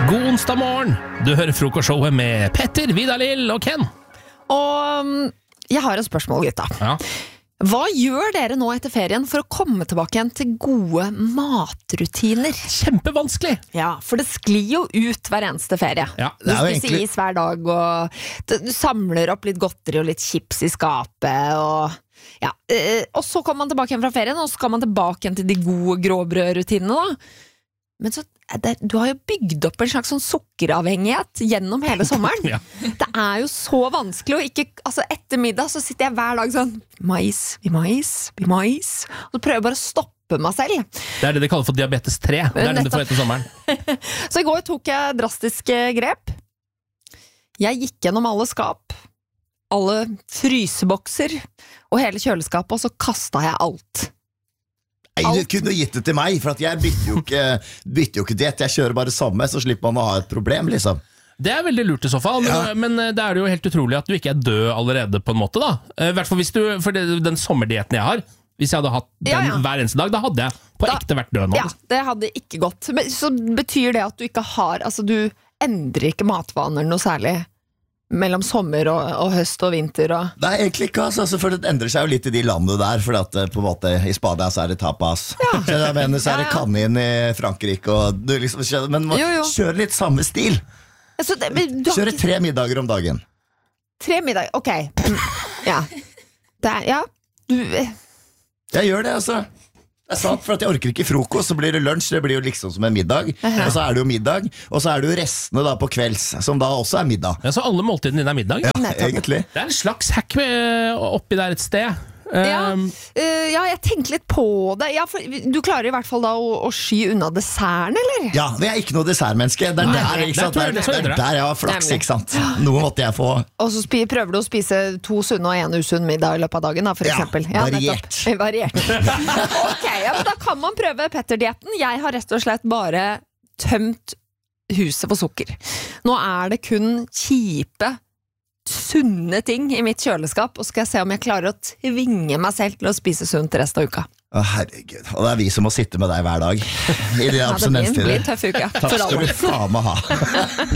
God onsdag morgen. Du hører frokostshowet med Petter, Vidar-Lill og Ken. Og jeg har et spørsmål, gutta. Ja. Hva gjør dere nå etter ferien for å komme tilbake igjen til gode matrutiner? Kjempevanskelig. Ja, for det sklir jo ut hver eneste ferie. Ja, Du spiser is hver dag, og du samler opp litt godteri og litt chips i skapet, og så kommer man tilbake igjen fra ferien, og så skal man tilbake igjen til de gode gråbrødrutinene da. Men så, du har jo bygd opp en slags sånn sukkeravhengighet gjennom hele sommeren. Ja. Det er jo så vanskelig å ikke, altså etter middag så sitter jeg hver dag sånn, mais, og så prøver jeg bare å stoppe meg selv. Det er det de kaller for diabetes 3. Det er det du får etter sommeren. Så i går tok jeg drastiske grep. Jeg gikk gjennom alle skap, alle frysebokser og hele kjøleskapet, og så kastet jeg alt. Nei, du kunne gitt det til meg, for at jeg bytter jo ikke diett. Jeg kjører bare samme, så slipper man å ha et problem, liksom. Det er veldig lurt i så fall, men det er jo helt utrolig at du ikke er død allerede på en måte da. I hvert fall hvis du, for den sommerdietten jeg har, hvis jeg hadde hatt den hver eneste dag, da hadde jeg på ekte vært død nå. Ja, det hadde ikke gått. Men så betyr det at du ikke har, altså du endrer ikke matvaner noe særlig mellom sommer og høst og vinter og... Nei, egentlig ikke, altså, for det endrer seg jo litt i de landene der, for at på en måte i Spania så er det tapas. Så jeg mener, så er det kanin i Frankrike, og du liksom, men man kjører litt samme stil. Altså, Kjører 3 middager om dagen. 3 middager, ok. Ja. Jeg gjør det, altså. Det er sant, for at jeg orker ikke frokost, så blir det lunsj, det blir jo liksom som en middag, og så er det jo middag, og så er det jo restene da på kvelds, som da også er middag. Ja, så alle måltidene dine er middag? Ja, egentlig. Det er en slags hack oppi der et sted. Ja, jeg tenker litt på det. Ja, for du klarer i hvert fall da å sky unna desserten, eller? Ja, men jeg er ikke noe dessertmenneske. Det er der, ikke sant? Der jeg har flaks, ikke sant? Noe måtte jeg få. Og så prøver du å spise 2 sunne og 1 usunn middag i løpet av dagen, da, for eksempel. Ja, variert. Ok, men da kan man prøve Petter-dietten. Jeg har rett og slett bare tømt huset for sukker. Nå er det kun kjipe sunne ting i mitt kjøleskap, og skal jeg se om jeg klarer å tvinge meg selv til å spise sunt resten av uka. Å, herregud, og det er vi som må sitte med deg hver dag i de abstinenstider. Det blir en tøff uke. Takk skal du faen meg ha.